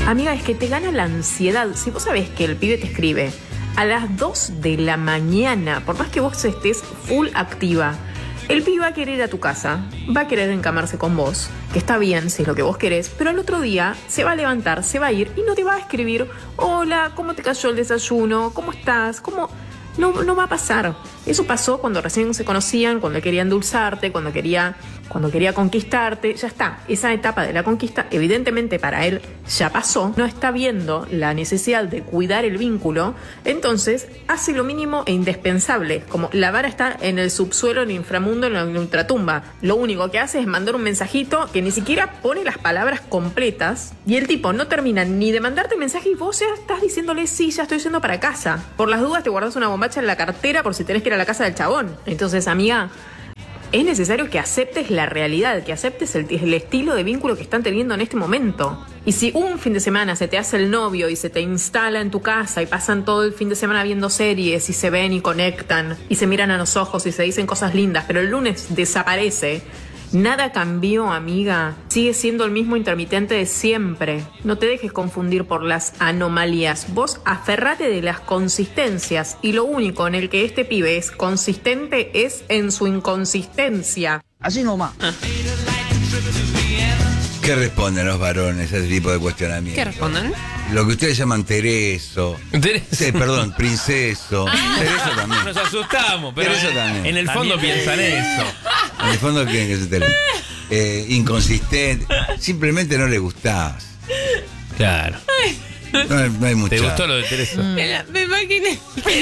Amiga, es que te gana la ansiedad. Si vos sabés que el pibe te escribe a las 2 de la mañana, por más que vos estés full activa, el pibe va a querer ir a tu casa, va a querer encamarse con vos, que está bien si es lo que vos querés, pero al otro día se va a levantar, se va a ir y no te va a escribir: hola, ¿cómo te cayó el desayuno? ¿Cómo estás? ¿Cómo? No va a pasar. Eso pasó cuando recién se conocían, cuando quería endulzarte, cuando quería conquistarte. Ya está. Esa etapa de la conquista, evidentemente para él ya pasó. No está viendo la necesidad de cuidar el vínculo. Entonces hace lo mínimo e indispensable. Como la vara está en el subsuelo, en el inframundo, en la ultratumba. Lo único que hace es mandar un mensajito que ni siquiera pone las palabras completas. Y el tipo no termina ni de mandarte mensaje y vos ya estás diciéndole: sí, ya estoy yendo para casa. Por las dudas te guardas una bombacha en la cartera por si tenés que ir a la casa del chabón. Entonces, amiga, es necesario que aceptes la realidad, que aceptes el estilo de vínculo que están teniendo en este momento. Y si un fin de semana se te hace el novio y se te instala en tu casa y pasan todo el fin de semana viendo series y se ven y conectan y se miran a los ojos y se dicen cosas lindas, pero el lunes desaparece, nada cambió, amiga. Sigue siendo el mismo intermitente de siempre. No te dejes confundir por las anomalías. Vos aferrate de las consistencias. Y lo único en el que este pibe es consistente es en su inconsistencia. Así nomás. ¿Qué responden los varones a ese tipo de cuestionamientos? ¿Qué responden? Lo que ustedes llaman tereso. Sí, perdón, princeso. Tereso también. Nos asustamos, pero Tereso también. en el fondo piensan eso. En el fondo quieren que se tereso. Inconsistente. Simplemente no le gustás. Claro. No hay mucha. ¿Te gustó lo de Tereso? Me imaginé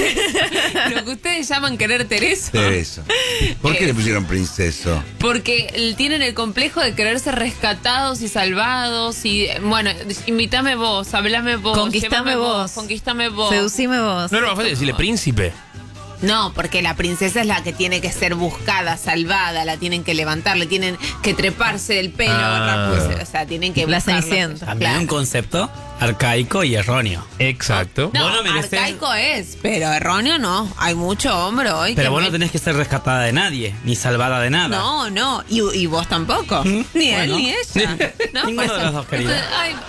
lo que ustedes llaman querer Tereso. Tereso. ¿Por qué le pusieron princeso? Porque tienen el complejo de querer ser rescatados y salvados. Y bueno, invítame vos, hablame vos, Conquistame vos. Conquistame vos. Seducime vos. No era más fácil decirle príncipe. No, porque la princesa es la que tiene que ser buscada, salvada, la tienen que levantar, le tienen que treparse el pelo, o sea, tienen que La buscarla. Cenicienta. También Claro. un concepto arcaico y erróneo. Exacto. No, Vos no mereces- arcaico es, pero erróneo no. Hay mucho hombre hoy Pero que vos no tenés que ser rescatada de nadie, ni salvada de nada. No, y vos tampoco. Ni él Bueno. ni ella. ¿No? Ninguno de los dos, querida.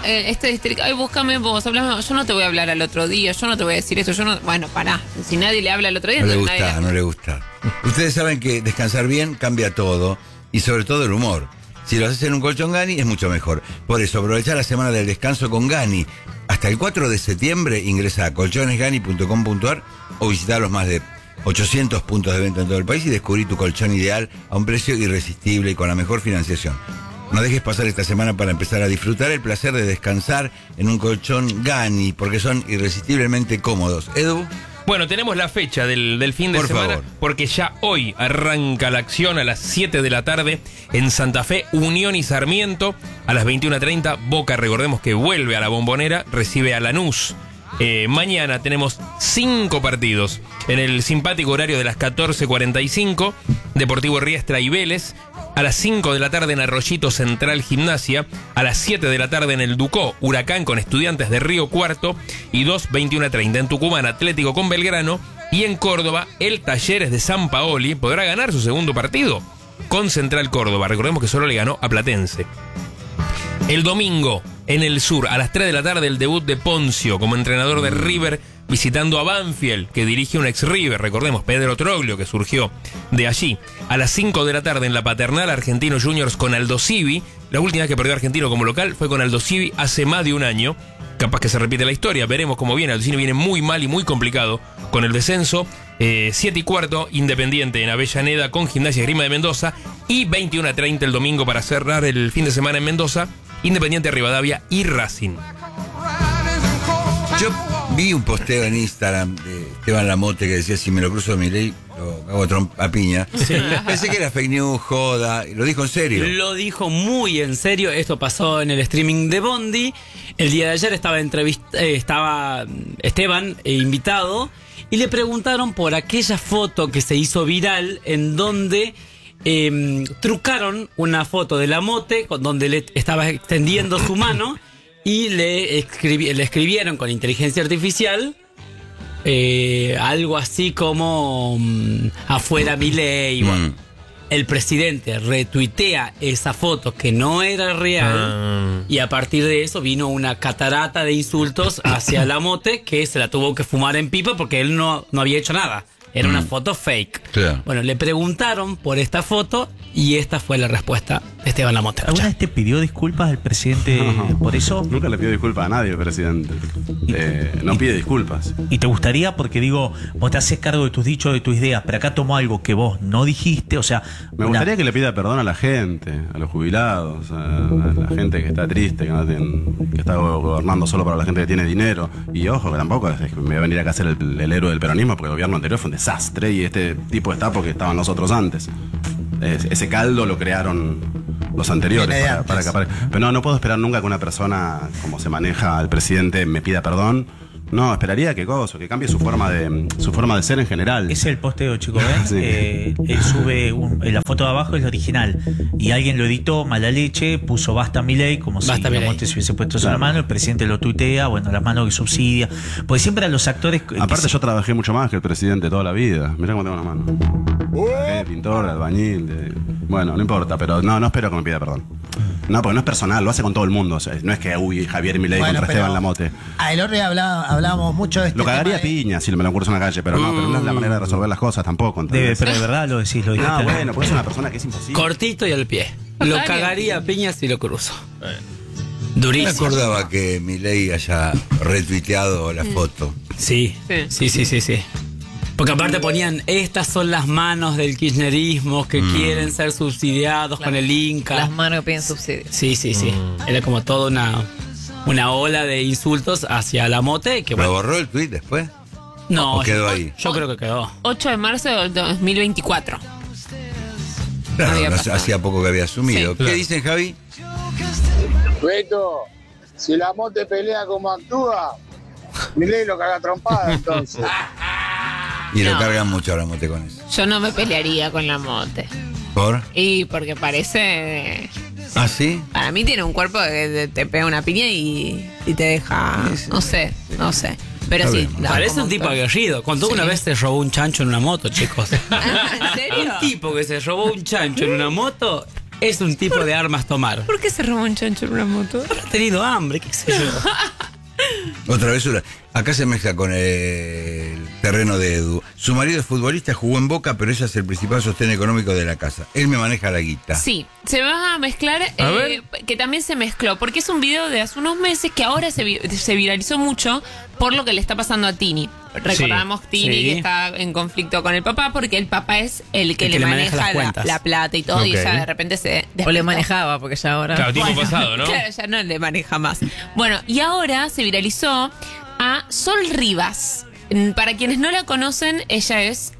Ay, búscame vos, hablame. Yo no te voy a hablar al otro día, yo no te voy a decir esto, yo no. Bueno, pará. Si nadie le habla al otro día, No le entonces gusta, nadie- no le gusta. Ustedes saben que descansar bien cambia todo y sobre todo el humor. Si lo haces en un colchón Gani es mucho mejor. Por eso aprovecha la semana del descanso con Gani. Hasta el 4 de septiembre ingresa a colchonesgani.com.ar o visita los más de 800 puntos de venta en todo el país y descubrí tu colchón ideal a un precio irresistible y con la mejor financiación. No dejes pasar esta semana para empezar a disfrutar el placer de descansar en un colchón Gani, porque son irresistiblemente cómodos. Edu. Bueno, tenemos la fecha del fin de Por semana, favor. porque ya hoy arranca la acción a las 7 de la tarde en Santa Fe, Unión y Sarmiento. A las 21:30, Boca, recordemos que vuelve a la Bombonera, recibe a Lanús. Mañana tenemos 5 partidos. En el simpático horario de las 14:45, Deportivo Riestra y Vélez. A las 5 de la tarde en Arroyito, Central Gimnasia. A las 7 de la tarde en el Ducó, Huracán con Estudiantes de Río Cuarto. Y 21:30 en Tucumán, Atlético con Belgrano. Y en Córdoba, el Talleres de San Paoli podrá ganar su segundo partido con Central Córdoba. Recordemos que solo le ganó a Platense. El domingo, en el sur, a las 3 de la tarde, el debut de Poncio como entrenador de River, visitando a Banfield, que dirige un ex River, recordemos, Pedro Troglio, que surgió de allí. A las 5 de la tarde, en la Paternal, Argentino Juniors con Aldo Civi. La última vez que perdió Argentino como local fue con Aldo Civi hace más de un año. Capaz que se repite la historia, veremos cómo viene. Aldo Civi viene muy mal y muy complicado con el descenso. 7:15, Independiente en Avellaneda con Gimnasia Esgrima de Mendoza. Y 21:30 el domingo para cerrar el fin de semana en Mendoza, Independiente Rivadavia y Racing. Yo vi un posteo en Instagram de Esteban Lamote que decía: si me lo cruzo a Milei, lo hago a piña. Pensé que era fake news, joda. Lo dijo en serio. Lo dijo muy en serio. Esto pasó en el streaming de Bondi. El día de ayer estaba Esteban invitado y le preguntaron por aquella foto que se hizo viral en donde trucaron una foto de Lamote donde le estaba extendiendo su mano y le escribieron con inteligencia artificial algo así como afuera Milei. Bueno. el presidente retuitea esa foto que no era real y a partir de eso vino una catarata de insultos hacia la Mote que se la tuvo que fumar en pipa porque él no había hecho nada. Era una foto fake. Claro. Bueno, le preguntaron por esta foto y esta fue la respuesta de Esteban Lamote. ¿Alguna vez te pidió disculpas el presidente por eso? Nunca le pido disculpas a nadie el presidente. No pide disculpas. ¿Y te gustaría? Porque digo, vos te haces cargo de tus dichos, de tus ideas, pero acá tomó algo que vos no dijiste, o sea... Me gustaría que le pida perdón a la gente, a los jubilados, a la gente que está triste, que está gobernando solo para la gente que tiene dinero. Y ojo, que tampoco es que me voy a venir acá a ser el héroe del peronismo, porque el gobierno anterior fue un desastre y este tipo está porque estaban los otros antes. Ese caldo lo crearon los anteriores para que aparezca. Pero no puedo esperar nunca que una persona, como se maneja el presidente, me pida perdón. No, esperaría que cambie su forma de ser en general. Ese es el posteo, chicos, ¿ven? Sí. Él sube la foto de abajo, es la original. Y alguien lo editó, mala leche, puso basta Milei, como si Lamote se hubiese puesto eso en la mano. El presidente lo tuitea, bueno, las manos que subsidia. Porque siempre a los actores... Aparte yo trabajé mucho más que el presidente toda la vida. Mirá cómo tengo una mano. Trabajé, pintor, albañil. Bueno, no importa, pero no espero que me pida perdón. No, porque no es personal, lo hace con todo el mundo. O sea, no es que Javier Milei contra Esteban Lamote. El otro día hablábamos mucho de este Lo cagaría tema piña si me lo encuentro en la calle, pero no es la manera de resolver las cosas tampoco. Pero de verdad lo decís, lo dijiste. No, bueno, porque es una persona que es imposible. Cortito y al pie. Lo cagaría a piñas si lo cruzo. No Durísimo. me acordaba que Milei haya retuiteado la foto. Sí. Porque aparte ponían, estas son las manos del kirchnerismo que quieren ser subsidiados con el Inca. Las manos que piden subsidios. Sí. Era como toda una ola de insultos hacia Lamote. Que, ¿Lo bueno, borró el tuit después? no, ¿O quedó ahí? Yo creo que quedó. 8 de marzo del 2024. Claro, Había pasado. hacía poco que había asumido. Sí. ¿Qué dicen, Javi? Beto, si la Mote pelea como actúa, Milei lo caga trompada entonces. Y lo No. cargan mucho a la Mote con eso. Yo no me pelearía con Lamote. ¿Por? Y porque parece... ¿Ah, sí? Para mí tiene un cuerpo que te pega una piña y te deja... No sé. Pero Está sí. bien. no, Parece como un tipo actor. aguerrido. Cuando Sí. una vez se robó un chancho en una moto, chicos. ¿En serio? Un tipo que se robó un chancho en una moto es un tipo de armas tomar. ¿Por qué se robó un chancho en una moto? Ha tenido hambre, qué sé yo. Otra vez, acá se mezcla con el terreno de Edu. Su marido es futbolista, jugó en Boca, pero ella es el principal sostén económico de la casa. Él me maneja la guita. Sí, se va a mezclar, ver. que también se mezcló, porque es un video de hace unos meses que ahora se viralizó mucho por lo que le está pasando a Tini. Recordamos Tini sí. que está en conflicto con el papá porque el papá es el que El le que le maneja maneja las cuentas. la plata y todo, y Ok. ella de repente se O le despertó. manejaba, porque ya ahora... Claro, tiempo pasado, ¿no? Claro, ya no le maneja más. Bueno, y ahora se viralizó a Sol Rivas. Para quienes no la conocen, ella es...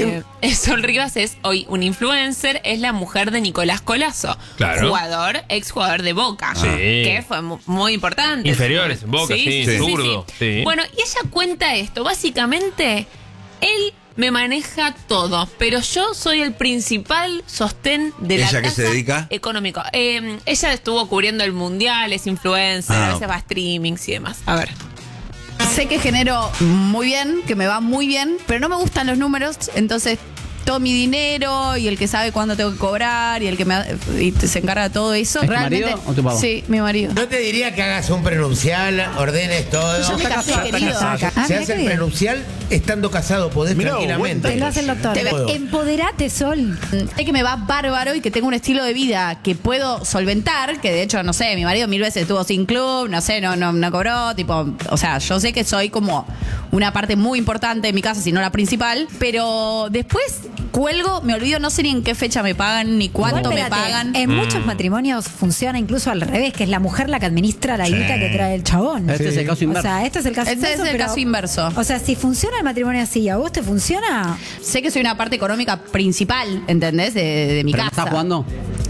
Sol Rivas es hoy un influencer, es la mujer de Nicolás Colazo. Claro. Exjugador de Boca. Sí. Que fue muy importante. Inferiores, en Boca, sí, zurdo, sí. Bueno, y ella cuenta esto. Básicamente, él me maneja todo, pero yo soy el principal sostén de la ¿Ella a qué casa se dedica? económico. Ella estuvo cubriendo el mundial, es influencer, Ah. a veces va a streamings y demás. A ver. Sé que genero muy bien, que me va muy bien, pero no me gustan los números, entonces todo mi dinero y el que sabe cuándo tengo que cobrar y el que se encarga de todo eso. ¿Es tu realmente, marido o tu papá? Sí, mi marido. No te diría que hagas un prenuncial, ordenes todo. Yo me casé, querido. Se hace el prenuncial estando casado, podés tranquilamente. Te lo hace el doctor. Empoderate, Sol. Sé que me va bárbaro y que tengo un estilo de vida que puedo solventar, que de hecho, no sé, mi marido 1000 veces estuvo sin club, no sé, no cobró, tipo, o sea, yo sé que soy como una parte muy importante de mi casa, si no la principal, pero después cuelgo, me olvido, no sé ni en qué fecha me pagan, ni cuánto me pagan. En muchos matrimonios funciona incluso al revés, que es la mujer la que administra la guita que trae el chabón. Este es el caso O inverso. sea, este es el caso Ese inverso. es el pero- caso inverso. O sea, si funciona el matrimonio así y a vos te funciona, Sé que soy una parte económica principal, ¿entendés? De mi ¿Pero casa. estás jugando?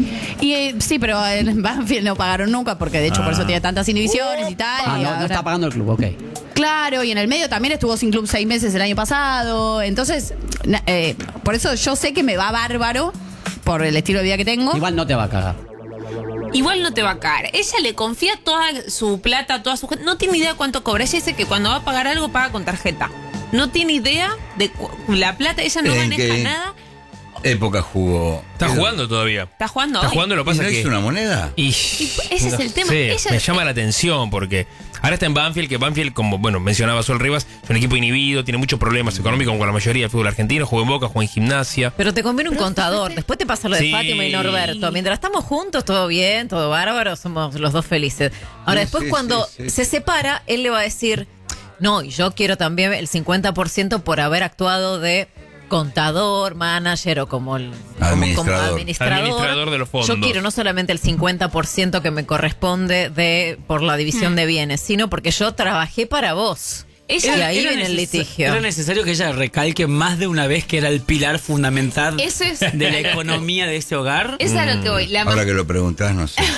Y sí, pero en Banfield no pagaron nunca porque de hecho por eso tiene tantas inhibiciones y tal. Ah, y no ahora- está pagando el club, ok. Claro, y en el medio también estuvo sin club 6 meses el año pasado. Entonces, por eso yo sé que me va bárbaro por el estilo de vida que tengo. Igual no te va a cagar. Igual no te va a caer. Ella le confía toda su plata, toda su gente. No tiene idea cuánto cobra. Ella dice que cuando va a pagar algo paga con tarjeta. No tiene idea de la plata. Ella no ¿En maneja qué? nada. época jugó? Está jugando todavía. Está jugando Está hoy. jugando, lo que ¿Y pasa no es que... hizo una moneda? Y ese es el tema. sé, Ella- me llama la atención porque ahora está en Banfield, que Banfield, como bueno mencionaba Sol Rivas, es un equipo inhibido, tiene muchos problemas económicos con la mayoría del fútbol argentino, juega en Boca, juega en Gimnasia. Pero te conviene un contador. Después te pasa lo de Sí. Fátima y Norberto. Mientras estamos juntos, todo bien, todo bárbaro, somos los dos felices. Ahora, Sí, después sí, cuando sí. se separa, él le va a decir, no, y yo quiero también el 50% por haber actuado de contador, manager o como Administrador. Administrador de los fondos. Yo quiero no solamente el 50% que me corresponde por la división de bienes, sino porque yo trabajé para vos. Y ahí viene el litigio. Era necesario que ella recalque más de una vez que era el pilar fundamental Eso es- de la economía de ese hogar. Es a lo que voy. Ahora que lo preguntás, no sé.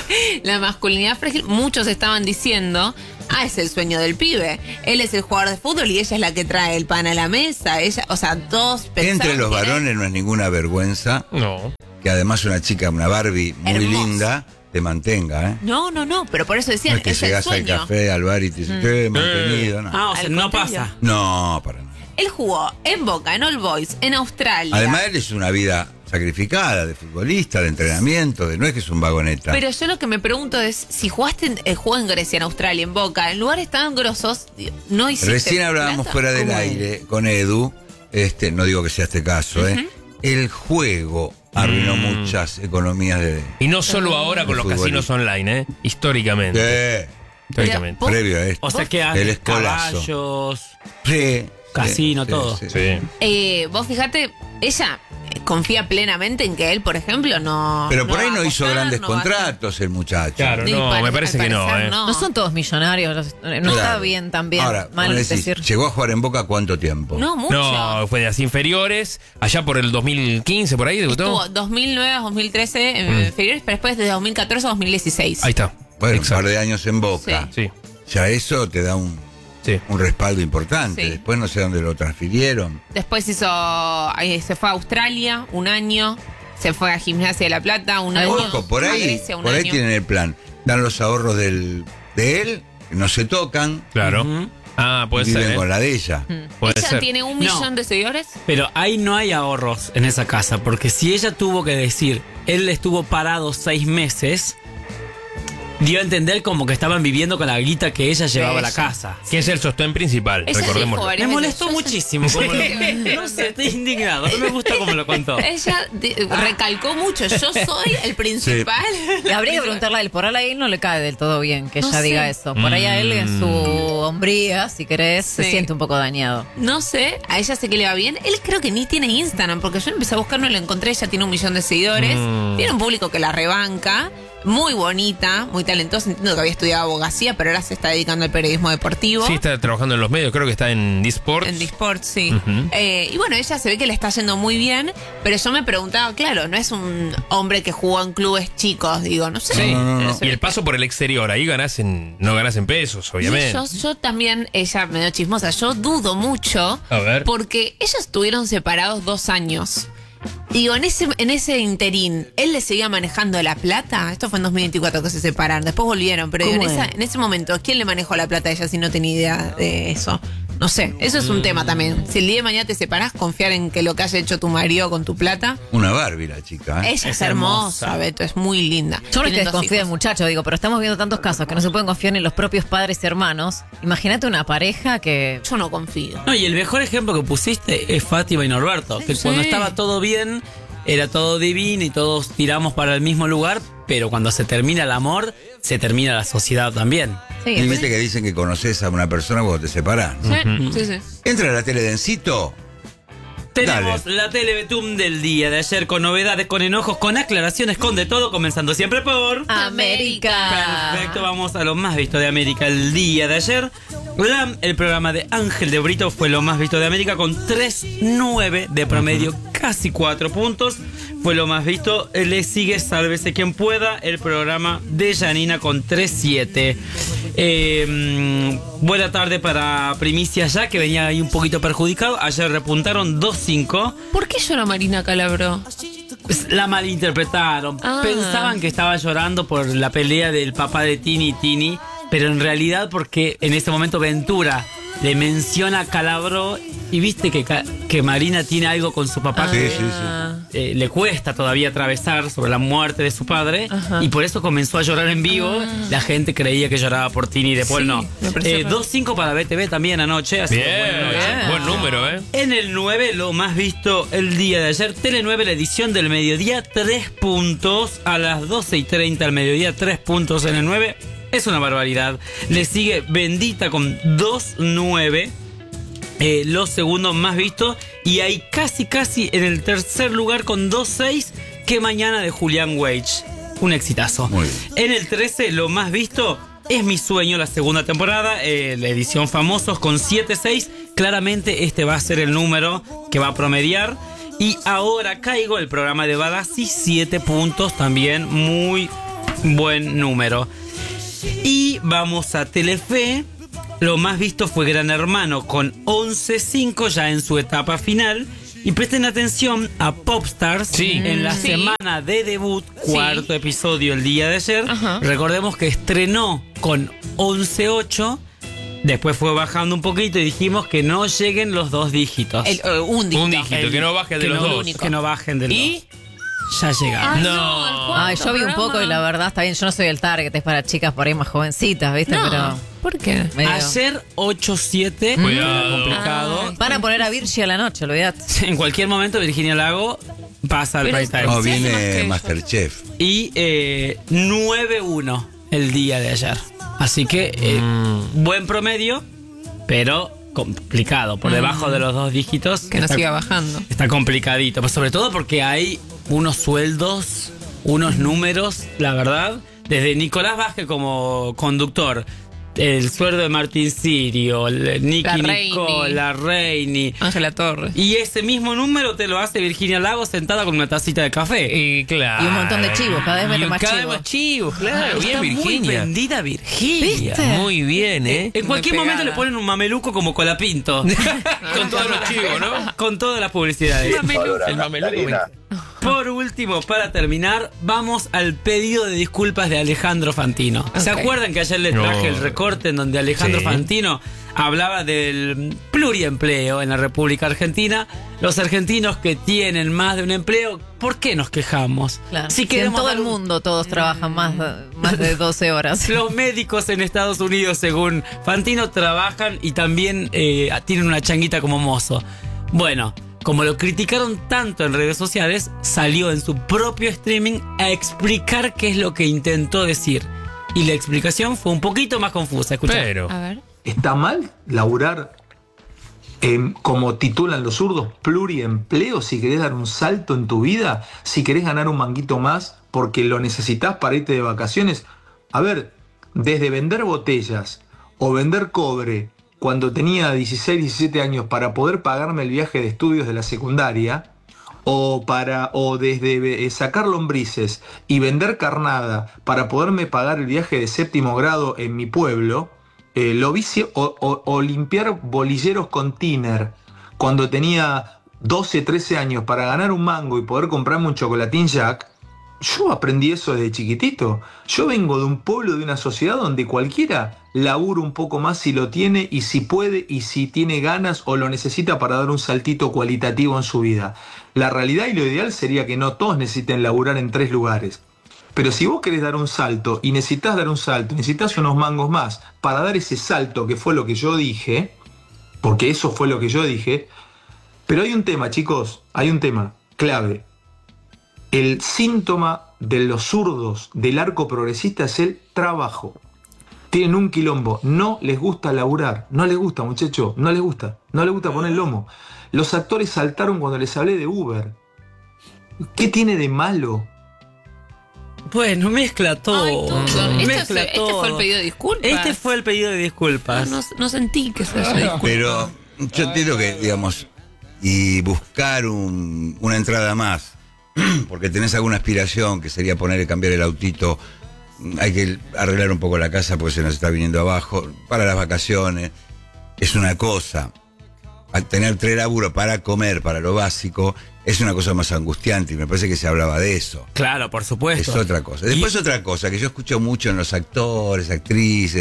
La masculinidad frágil, muchos estaban diciendo, es el sueño del pibe. Él es el jugador de fútbol y ella es la que trae el pan a la mesa. Ella, o sea, todos pensaron Entre los que era- varones no es ninguna vergüenza No. que además una chica, una Barbie muy Hermosa. linda, te mantenga, ¿eh? No, pero por eso No decían, es que es el llegás al sueño. café, al bar y te dicen, "Qué mantenido", no. Ah, o sea, Al no contrario. pasa. No, para nada. Él jugó en Boca, en All Boys, en Australia. Además, él es una vida sacrificada de futbolista, de entrenamiento, no es que es un vagoneta. Pero yo lo que me pregunto es, si jugaste jugó en Grecia, en Australia, en Boca, en lugares tan grosos, no hiciste Recién hablábamos plata. fuera del ¿Cómo aire con Edu, no digo que sea este caso, el juego arruinó muchas economías de... Y no solo ahora con de los casinos online, históricamente. Históricamente. Pero, previo a esto. O sea que El escolazo. caballos, Sí, casino, sí, todo. sí. Sí. Vos fíjate, ella confía plenamente en que él, por ejemplo, no. Pero por no ahí va a no hizo apostar, grandes no va a hacer- contratos el muchacho. Claro, Y no, pare- me parece al que no, parecer No son todos millonarios, no está Claro. bien también. Ahora, mal vos decís, decir. ¿llegó a jugar en Boca cuánto tiempo? No, mucho. No, fue de las inferiores, allá por el 2015, por ahí debutó. Estuvo 2009 a 2013 en inferiores, pero después de 2014 a 2016. Ahí está. Bueno, Exacto. un par de años en Boca. Sí, Ya eso te da un respaldo importante. Sí. Después no sé dónde lo transfirieron. Después se fue a Australia un año, se fue a Gimnasia de La Plata un año. Ojo, por a ahí, Grecia un por ahí año. tienen el plan. Dan los ahorros de él, que no se tocan. Claro. Ah, puede y viven ser. con la de ella. Puede ¿Ella ser. tiene 1 No. millón de seguidores? Pero ahí no hay ahorros en esa casa, porque si ella tuvo que decir, él estuvo parado 6 meses, dio a entender como que estaban viviendo con la guita que ella llevaba a la casa. Que es el sostén principal, Ella recordemos. dijo Me varias molestó veces, yo muchísimo. como no sé, estoy indignado. No me gusta cómo lo contó. Ella recalcó mucho, yo soy el principal. Y habría que preguntarle a él, por ahí a él no le cae del todo bien que No ella sé. diga eso. Por ahí a él en su hombría, si querés, se Sí. siente un poco dañado. No sé, a ella sé que le va bien. Él creo que ni tiene Instagram, porque yo empecé a buscar, no lo encontré. Ella tiene 1 millón de seguidores. Tiene un público que la rebanca. Muy bonita, muy talentosa. Entiendo que había estudiado abogacía, pero ahora se está dedicando al periodismo deportivo. Sí, está trabajando en los medios, creo que está en D-Sports. En D-Sports, sí. Ujú. Y bueno, ella se ve que le está yendo muy bien, pero yo me preguntaba, claro, no es un hombre que jugó en clubes chicos, digo, no sé. Sí. No. Y el paso por el exterior, ahí no ganás en pesos, obviamente. Yo también, ella me dio chismosa, yo dudo mucho, A ver. porque ellos estuvieron separados 2 años. Digo, en ese interín, ¿él le seguía manejando la plata? Esto fue en 2024 que se separaron, después volvieron, pero digo, ¿Cómo en ese momento, ¿quién le manejó la plata a ella si no tenía idea de eso? No sé, eso es un tema también. Si el día de mañana te separás, confiar en que lo que haya hecho tu marido con tu plata. Una Barbie la chica. Ella es hermosa, Beto, es muy linda. Yo no es que Tienen 2 desconfío del hijos. muchacho, digo, pero estamos viendo tantos casos que no se pueden confiar en los propios padres y hermanos. Imagínate una pareja que... Yo no confío. No, y el mejor ejemplo que pusiste es Fátima y Norberto, que Sí. cuando estaba todo bien, era todo divino y todos tiramos para el mismo lugar, pero cuando se termina el amor, se termina la sociedad también. Sí, Y viste que dicen que conoces a una persona cuando te separás. Sí. Entra a la tele de Encito. Tenemos Dale. la Telebetum del día de ayer con novedades, con enojos, con aclaraciones, con de todo, comenzando siempre por... América. Perfecto, vamos a lo más visto de América el día de ayer. El programa de Ángel de Brito fue lo más visto de América con 3.9 de promedio, casi 4 puntos. Fue lo más visto. Le sigue Sálvese quien pueda, el programa de Janina con 3.7. Buena tarde para Primicia ya, que venía ahí un poquito perjudicado. Ayer repuntaron 2.5. ¿Por qué llora Marina Calabró? La malinterpretaron. Ah. Pensaban que estaba llorando por la pelea del papá de Tini y Tini, pero en realidad porque en ese momento Ventura le menciona Calabró y viste que Marina tiene algo con su papá que le cuesta todavía atravesar sobre la muerte de su padre. Y por eso comenzó a llorar en vivo. La gente creía que lloraba por Tini y después no. 2.5 para BTV también anoche. Así buen número, En el 9, lo más visto el día de ayer, Tele 9, la edición del mediodía, 3 puntos. A las 12:30 al mediodía, 3 puntos en el 9. Es una barbaridad. Le sigue Bendita con 2.9. Los segundos más vistos. Y hay casi en el tercer lugar con 2.6. Que Mañana de Julián Weich. Un exitazo. En el 13, lo más visto es Mi Sueño, la segunda temporada. La edición Famosos con 7.6. Claramente este va a ser el número que va a promediar. Y Ahora Caigo, el programa de Badassi, 7 puntos. También muy buen número. Y vamos a Telefe. Lo más visto fue Gran Hermano con 11.5 ya en su etapa final. Y presten atención a Popstars en la semana de debut, cuarto episodio el día de ayer. Recordemos que estrenó con 11.8. Después fue bajando un poquito y dijimos que no lleguen los 2 dígitos. Un dígito, que no baje de los 2. Que no bajen del 2. Ya llegaron. Yo vi un poco y la verdad está bien. Yo no soy el target, es para chicas por ahí más jovencitas, ¿viste? Pero ¿por qué? Ayer 8-7. Complicado. Van a poner a Virgi a la noche, olvidate. En cualquier momento Virginia Lago pasa al prime time. No, viene Masterchef. Y 9-1 el día de ayer. Así que buen promedio, pero complicado. Por debajo de los 2 dígitos. Que no siga bajando. Está complicadito. Pero sobre todo porque hay unos sueldos, unos números, la verdad. Desde Nicolás Vázquez como conductor, el sueldo de Martín Sirio, Nicky Nicole, la Reini, Ángela Torres. Y ese mismo número te lo hace Virginia Lago sentada con una tacita de café. Y claro. Y un montón de chivos, cada vez mete más chivos. Cada vez más chivos, claro. Bien, Virginia. Muy vendida Virginia. ¿Viste? Muy bien, En cualquier momento le ponen un mameluco como Colapinto. Con todos los chivos, ¿no? Con todas las publicidades. El mameluco. Por último, para terminar, vamos al pedido de disculpas de Alejandro Fantino. ¿Se acuerdan que ayer les traje el recorte en donde Alejandro Fantino hablaba del pluriempleo en la República Argentina? Los argentinos que tienen más de un empleo, ¿por qué nos quejamos? Claro. Si en todo el mundo todos trabajan más de 12 horas. Los médicos en Estados Unidos, según Fantino, trabajan y también tienen una changuita como mozo. Bueno, como lo criticaron tanto en redes sociales, salió en su propio streaming a explicar qué es lo que intentó decir. Y la explicación fue un poquito más confusa. Escuchá. A ver. ¿Está mal laburar, como titulan los zurdos, pluriempleo? Si querés dar un salto en tu vida, si querés ganar un manguito más porque lo necesitas para irte de vacaciones. A ver, desde vender botellas o vender cobre cuando tenía 16, 17 años para poder pagarme el viaje de estudios de la secundaria, o desde sacar lombrices y vender carnada para poderme pagar el viaje de 7º grado en mi pueblo, o limpiar bolilleros con tiner cuando tenía 12, 13 años para ganar un mango y poder comprarme un chocolatín Jack. Yo aprendí eso desde chiquitito. Yo vengo de un pueblo, de una sociedad donde cualquiera labura un poco más si lo tiene y si puede y si tiene ganas o lo necesita para dar un saltito cualitativo en su vida. La realidad y lo ideal sería que no todos necesiten laburar en 3 lugares. Pero si vos querés dar un salto y necesitas dar un salto, necesitas unos mangos más para dar ese salto que fue lo que yo dije, porque eso fue lo que yo dije. Pero hay un tema, chicos, hay un tema clave. El síntoma de los zurdos del arco progresista es el trabajo. Tienen un quilombo, no les gusta laburar, no les gusta, muchacho, no les gusta poner lomo. Los actores saltaron cuando les hablé de Uber. ¿Qué tiene de malo? Bueno, mezcla todo. Este fue el pedido de disculpas. Este fue el pedido de disculpas. No sentí que se haya disculpado. Pero yo entiendo que, digamos, y buscar una entrada más, porque tenés alguna aspiración que sería cambiar el autito, hay que arreglar un poco la casa porque se nos está viniendo abajo, para las vacaciones, es una cosa. Al tener 3 laburos para comer, para lo básico, es una cosa más angustiante y me parece que se hablaba de eso. Claro, por supuesto. Es otra cosa. Después otra cosa que yo escucho mucho en los actores, actrices,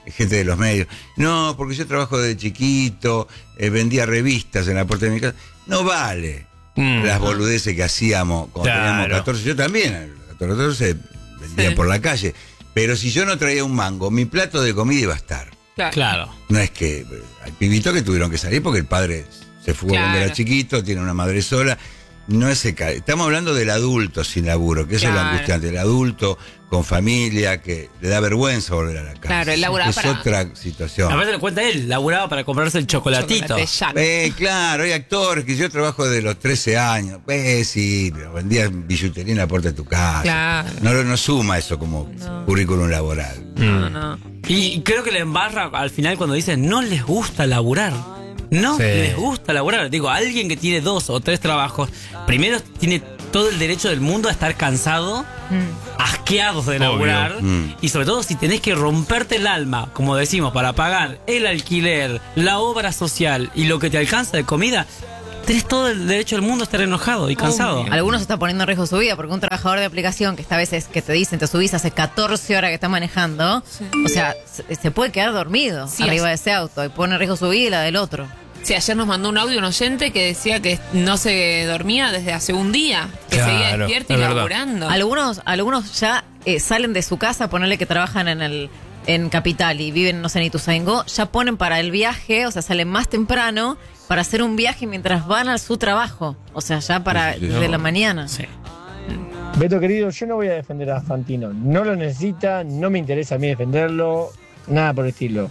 gente de los medios. No, porque yo trabajo desde chiquito, vendía revistas en la puerta de mi casa. No vale las boludeces que hacíamos cuando teníamos 14. Yo también, a los 14 vendía por la calle. Pero si yo no traía un mango, mi plato de comida iba a estar. Claro. No es que hay pibitos que tuvieron que salir porque el padre se fugó cuando era chiquito, tiene una madre sola. No es el caso. Estamos hablando del adulto sin laburo, que eso es lo angustiante. El adulto con familia que le da vergüenza volver a la casa. Claro, él laburaba es otra situación. A veces lo cuenta él, laburaba para comprarse el chocolatito. Claro, hay actores que yo trabajo desde los 13 años. Sí, pero vendía billutería en la puerta de tu casa. Claro. No suma eso como currículum laboral. No. Y creo que le embarra al final cuando dicen no les gusta laburar. No les gusta laburar. Digo, alguien que tiene 2 o 3 trabajos, primero tiene todo el derecho del mundo a estar cansado, asqueados de laburar, y sobre todo si tenés que romperte el alma, como decimos, para pagar el alquiler, la obra social y lo que te alcanza de comida, tenés todo el derecho del mundo a estar enojado y cansado. Algunos están poniendo en riesgo su vida, porque un trabajador de aplicación que esta vez es que te dicen, te subís hace 14 horas que está manejando, o sea, se puede quedar dormido arriba de ese auto y pone en riesgo su vida y la del otro. Sí, ayer nos mandó un audio un oyente que decía que no se dormía desde hace un día, que seguía despierto y laburando. Algunos ya salen de su casa, ponerle que trabajan en Capital y viven, no sé, en Ituzaingó, ya ponen para el viaje, o sea, salen más temprano para hacer un viaje mientras van a su trabajo, o sea, ya para desde la mañana. Sí. Beto querido, yo no voy a defender a Fantino, no lo necesita, no me interesa a mí defenderlo, nada por el estilo.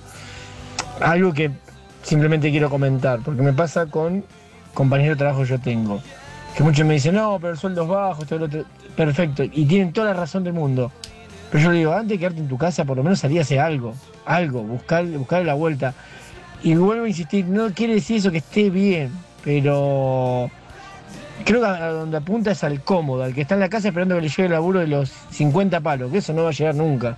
Algo que simplemente quiero comentar, porque me pasa con compañeros de trabajo que yo tengo, que muchos me dicen, no, pero el sueldo es bajo, esto, lo otro. Perfecto, y tienen toda la razón del mundo. Pero yo le digo, antes de quedarte en tu casa, por lo menos salí a hacer algo, buscar la vuelta. Y vuelvo a insistir, no quiere decir eso que esté bien, pero creo que a donde apunta es al cómodo, al que está en la casa esperando que le llegue el laburo de los 50 palos, que eso no va a llegar nunca.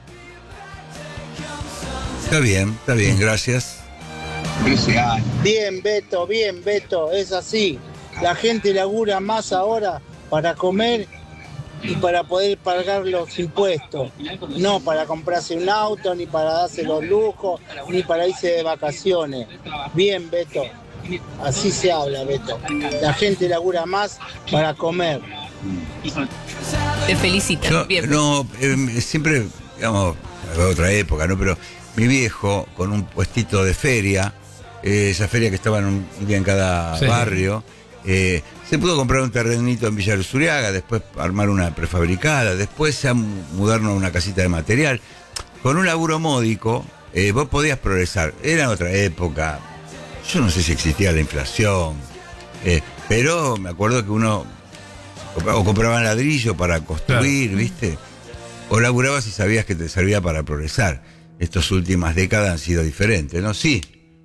Está bien, gracias. Bien, Beto, es así. La gente labura más ahora para comer y para poder pagar los impuestos. No para comprarse un auto, ni para darse los lujos, ni para irse de vacaciones. Bien, Beto. Así se habla, Beto. La gente labura más para comer. Te felicito. Siempre, digamos, otra época, ¿no? Pero mi viejo, con un puestito de feria, esa feria que estaba un día en cada barrio, se pudo comprar un terrenito en Villa Luzuriaga, después armar una prefabricada, después mudarnos a una casita de material. Con un laburo módico, vos podías progresar. Era otra época. Yo no sé si existía la inflación, pero me acuerdo que uno compraba ladrillo para construir, ¿viste? O laburabas y sabías que te servía para progresar. Estas últimas décadas han sido diferentes, ¿no? Sí.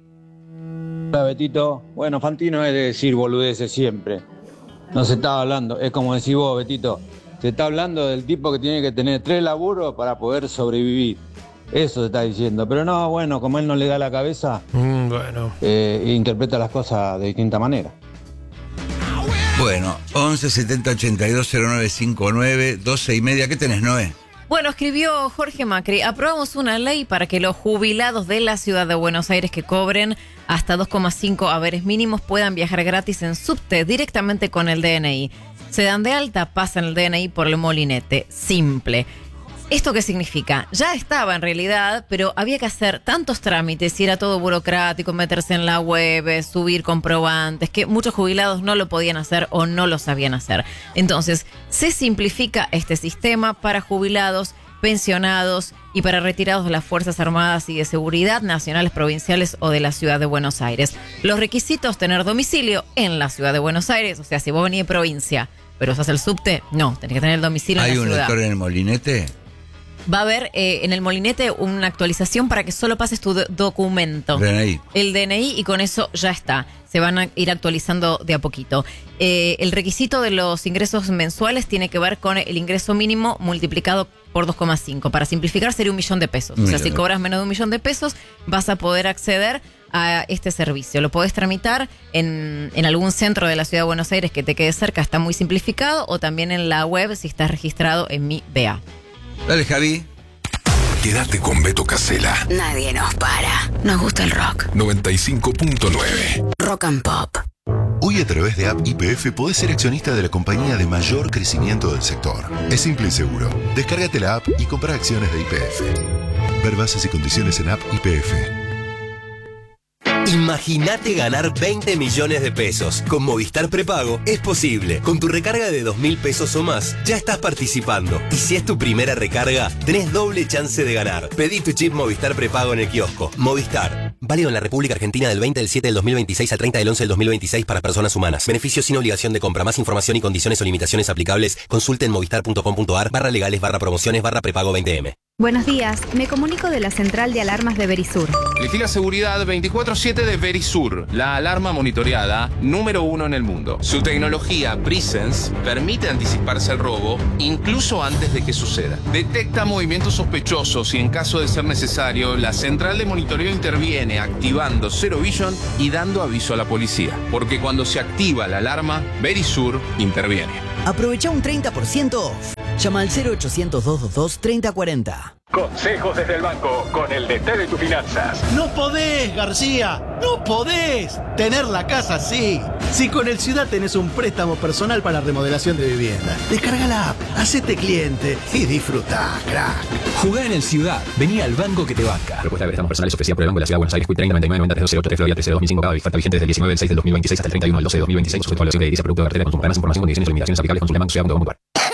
Hola, Betito. Bueno, Fantino es de decir boludeces siempre. No se está hablando, es como decís vos, Betito. Se está hablando del tipo que tiene que tener 3 laburos para poder sobrevivir. Eso se está diciendo. Pero no, bueno, como él no le da la cabeza, interpreta las cosas de distinta manera. Bueno, 11 70 82 09 59, 12 y media. ¿Qué tenés, Noé? Bueno, escribió Jorge Macri, aprobamos una ley para que los jubilados de la ciudad de Buenos Aires que cobren hasta 2,5 haberes mínimos puedan viajar gratis en subte directamente con el DNI. Se dan de alta, pasan el DNI por el molinete. Simple. ¿Esto qué significa? Ya estaba en realidad, pero había que hacer tantos trámites y era todo burocrático, meterse en la web, subir comprobantes, que muchos jubilados no lo podían hacer o no lo sabían hacer. Entonces, se simplifica este sistema para jubilados, pensionados y para retirados de las Fuerzas Armadas y de Seguridad nacionales, provinciales o de la Ciudad de Buenos Aires. Los requisitos: tener domicilio en la Ciudad de Buenos Aires, o sea, si vos venís de provincia, pero usás el subte, no, tenés que tener el domicilio en la ciudad. ¿Hay un lector en el molinete? Va a haber en el molinete una actualización para que solo pases tu documento. DNI. El DNI, y con eso ya está. Se van a ir actualizando de a poquito. El requisito de los ingresos mensuales tiene que ver con el ingreso mínimo multiplicado por 2,5. Para simplificar, sería 1.000.000 de pesos. O sea, si cobras menos de 1.000.000 de pesos, vas a poder acceder a este servicio. Lo podés tramitar en algún centro de la Ciudad de Buenos Aires que te quede cerca, está muy simplificado, o también en la web si estás registrado en Mi BA. Dale, Javi. Quédate con Beto Casella. Nadie nos para. Nos gusta el rock. 95.9. Rock and Pop. Hoy a través de App YPF podés ser accionista de la compañía de mayor crecimiento del sector. Es simple y seguro. Descárgate la app y compra acciones de YPF. Ver bases y condiciones en App YPF. Imagínate ganar 20 millones de pesos. Con Movistar Prepago es posible. Con tu recarga de 2.000 pesos o más, ya estás participando. Y si es tu primera recarga, tenés doble chance de ganar. Pedí tu chip Movistar Prepago en el kiosco. Movistar. Válido en la República Argentina del 20 del 7 del 2026 al 30 del 11 del 2026 para personas humanas. Beneficios sin obligación de compra. Más información y condiciones o limitaciones aplicables. Consulte en movistar.com.ar/legales/prepago 20M. Buenos días, me comunico de la central de alarmas de Verisur. Elegí la seguridad 24/7 de Verisur, la alarma monitoreada número 1 en el mundo. Su tecnología Presence permite anticiparse al robo incluso antes de que suceda. Detecta movimientos sospechosos y en caso de ser necesario, la central de monitoreo interviene activando Zero Vision y dando aviso a la policía. Porque cuando se activa la alarma, Verisur interviene. Aprovecha un 30% off. Llama al 0800-222-3040. Consejos desde el banco con el DT de tus finanzas. No podés, García, no podés tener la casa así. Si con el Ciudad tenés un préstamo personal para remodelación de vivienda, descarga la app, hacete cliente y disfrutá, crack. Jugá en el Ciudad, vení al banco que te banca. Propuesta de préstamos personales ofrecida por el Banco de la Ciudad de Buenos Aires, CUIT 30 99 90 308 Florida 13 2005, cada oferta vigente desde el 19 del 6 del 2026 hasta el 31 del 12 de 2026, sujeto a evaluación de edilicia, producto de cartera de consumo. Para más información, condiciones y limitaciones aplicables, consulta banco.ciudad.com.ar.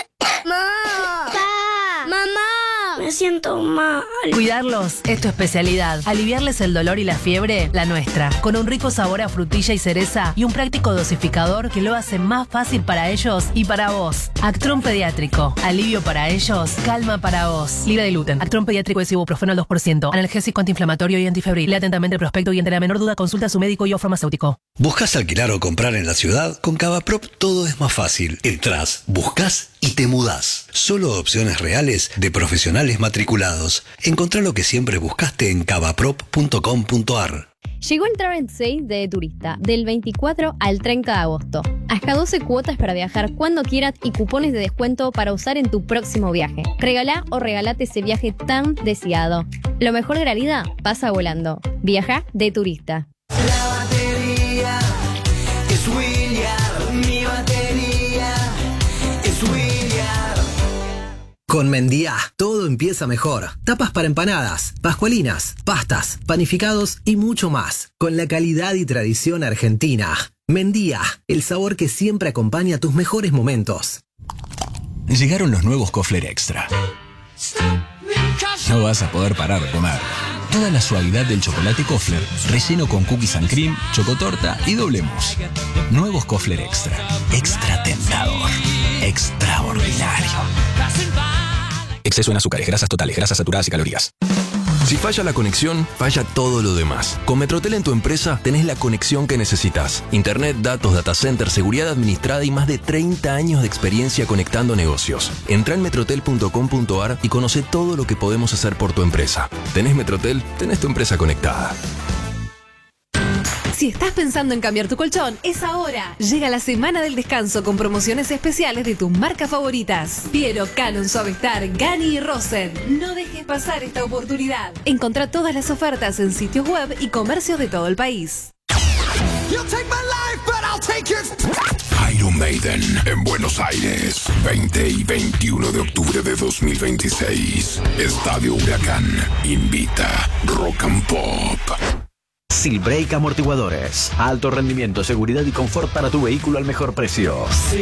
Me siento mal. Cuidarlos es tu especialidad. Aliviarles el dolor y la fiebre, la nuestra. Con un rico sabor a frutilla y cereza y un práctico dosificador que lo hace más fácil para ellos y para vos. Actron Pediátrico. Alivio para ellos, calma para vos. Libre de gluten. Actron Pediátrico es ibuprofeno al 2%. Analgésico, antiinflamatorio y antifebril. Lee atentamente el prospecto y ante la menor duda consulta a su médico y o farmacéutico. ¿Buscas alquilar o comprar en la ciudad? Con Cavaprop todo es más fácil. Entrás, buscas y te mudás. Solo opciones reales de profesionales matriculados. Encontrá lo que siempre buscaste en cavaprop.com.ar. Llegó el Travel Sale de Turista, del 24 al 30 de agosto. Hasta 12 cuotas para viajar cuando quieras y cupones de descuento para usar en tu próximo viaje. Regalá o regalate ese viaje tan deseado. Lo mejor de la vida pasa volando. Viaja de Turista. La batería es William, mi batería es William. Con Mendía, todo empieza mejor. Tapas para empanadas, pascualinas, pastas, panificados y mucho más. Con la calidad y tradición argentina. Mendía, el sabor que siempre acompaña tus mejores momentos. Llegaron los nuevos Kofler Extra. No vas a poder parar de comer. Toda la suavidad del chocolate Kofler, relleno con cookies and cream, chocotorta y doble mousse. Nuevos Kofler Extra. Extra tentador. Extraordinario. Exceso en azúcares, grasas totales, grasas saturadas y calorías. Si falla la conexión, falla todo lo demás. Con Metrotel en tu empresa tenés la conexión que necesitas. Internet, datos, data center, seguridad administrada y más de 30 años de experiencia conectando negocios. Entrá en metrotel.com.ar y conoce todo lo que podemos hacer por tu empresa. ¿Tenés Metrotel? Tenés tu empresa conectada. Si estás pensando en cambiar tu colchón, es ahora. Llega la semana del descanso con promociones especiales de tus marcas favoritas. Piero, Canon, Suavestar, Gani y Rosen. No dejes pasar esta oportunidad. Encontrá todas las ofertas en sitios web y comercios de todo el país. Iron Maiden en Buenos Aires, 20 y 21 de octubre de 2026. Estadio Huracán invita Rock and Pop. Silbrake Amortiguadores. Alto rendimiento, seguridad y confort para tu vehículo al mejor precio.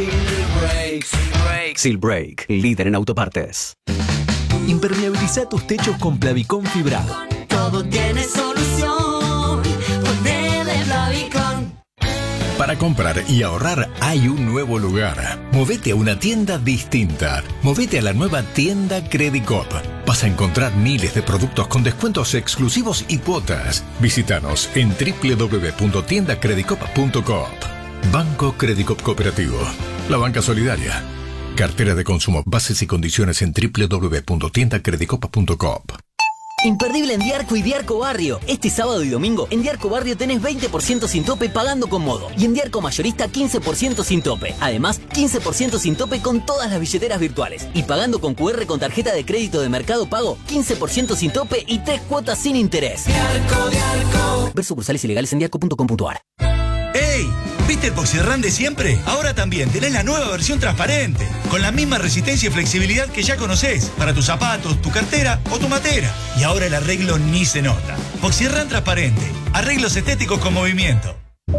Silbrake, líder en autopartes. Impermeabiliza tus techos con Plavicon fibrado. Todo tiene solución. Ponele Plavicon. Para comprar y ahorrar hay un nuevo lugar. Movete a una tienda distinta. Movete a la nueva tienda Credicop. Vas a encontrar miles de productos con descuentos exclusivos y cuotas. Visítanos en www.tiendacredicop.coop. Banco Credicop Cooperativo. La banca solidaria. Cartera de consumo. Bases y condiciones en www.tiendacredicop.coop. Imperdible en Diarco y Diarco Barrio. Este sábado y domingo en Diarco Barrio tenés 20% sin tope pagando con Modo. Y en Diarco Mayorista 15% sin tope. Además, 15% sin tope con todas las billeteras virtuales. Y pagando con QR con tarjeta de crédito de Mercado Pago, 15% sin tope y 3 cuotas sin interés. Diarco. Ver sucursales ilegales en diarco.com.ar. ¡Ey! ¿Viste el Poxirrán de siempre? Ahora también tenés la nueva versión transparente, con la misma resistencia y flexibilidad que ya conocés, para tus zapatos, tu cartera o tu matera. Y ahora el arreglo ni se nota. Poxirrán transparente, arreglos estéticos con movimiento.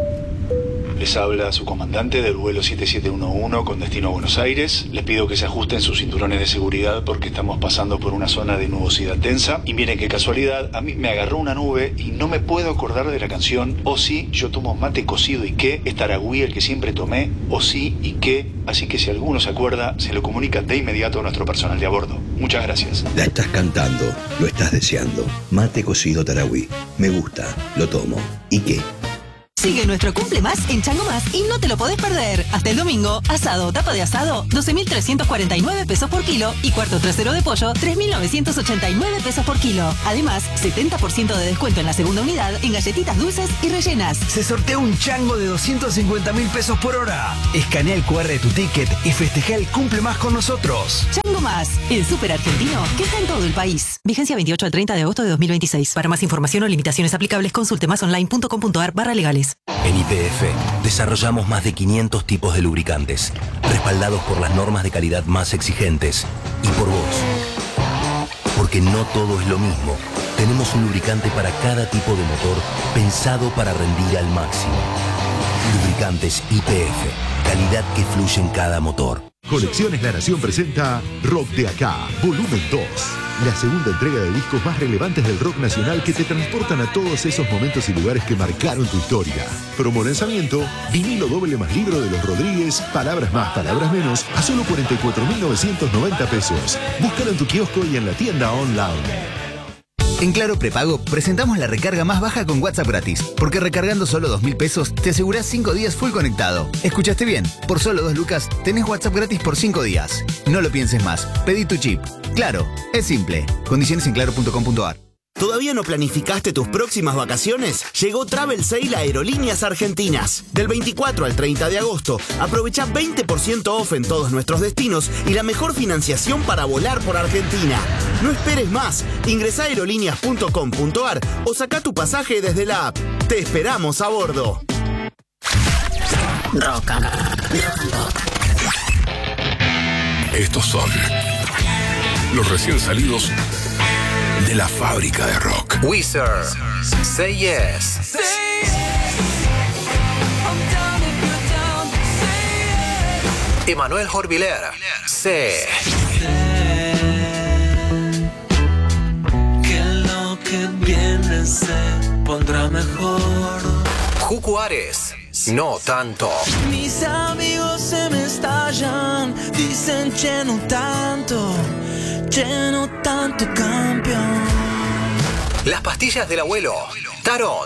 Les habla su comandante del vuelo 7711 con destino a Buenos Aires. Les pido que se ajusten sus cinturones de seguridad porque estamos pasando por una zona de nubosidad densa. Y miren qué casualidad, a mí me agarró una nube y no me puedo acordar de la canción O sí, yo tomo mate cocido y qué, es Taragüí el que siempre tomé, O sí y qué. Así que si alguno se acuerda, se lo comunica de inmediato a nuestro personal de a bordo. Muchas gracias. La estás cantando, lo estás deseando. Mate cocido Taragüí. Me gusta, lo tomo. ¿Y qué? Sigue nuestro Cumple Más en Chango Más y no te lo podés perder. Hasta el domingo, asado, tapa de asado, 12.349 pesos por kilo y cuarto trasero de pollo, 3.989 pesos por kilo. Además, 70% de descuento en la segunda unidad en galletitas dulces y rellenas. Se sortea un chango de 250.000 pesos por hora. Escanea el QR de tu ticket y festeja el Cumple Más con nosotros. Chango Más, el súper argentino que está en todo el país. Vigencia 28 al 30 de agosto de 2026. Para más información o limitaciones aplicables, consulte masonline.com.ar/legales. En YPF desarrollamos más de 500 tipos de lubricantes, respaldados por las normas de calidad más exigentes. Y por vos. Porque no todo es lo mismo. Tenemos un lubricante para cada tipo de motor, pensado para rendir al máximo. Lubricantes YPF, calidad que fluye en cada motor. Colecciones La Nación presenta Rock de Acá, volumen 2. La segunda entrega de discos más relevantes del rock nacional que te transportan a todos esos momentos y lugares que marcaron tu historia. Promo lanzamiento, vinilo doble más libro de los Rodríguez, palabras más, palabras menos, a solo 44.990 pesos. Búscalo en tu kiosco y en la tienda online. En Claro Prepago presentamos la recarga más baja con WhatsApp gratis, porque recargando solo 2.000 pesos te asegurás 5 días full conectado. ¿Escuchaste bien? Por solo 2 lucas tenés WhatsApp gratis por 5 días. No lo pienses más, pedí tu chip. Claro, es simple. Condiciones en claro.com.ar. ¿Todavía no planificaste tus próximas vacaciones? Llegó Travel Sale a Aerolíneas Argentinas. Del 24 al 30 de agosto, aprovecha 20% off en todos nuestros destinos y la mejor financiación para volar por Argentina. No esperes más. Ingresá a aerolíneas.com.ar o saca tu pasaje desde la app. Te esperamos a bordo. Rock and Pop. Estos son los recién salidos de la fábrica de rock. Wizard, Say Yes. Emanuel Jorviler, Sé. Que lo que viene se pondrá mejor. Jucu Ares, No Tanto. Mis amigos se me estallan, dicen che no tanto campeón. Las pastillas del abuelo, Tarot.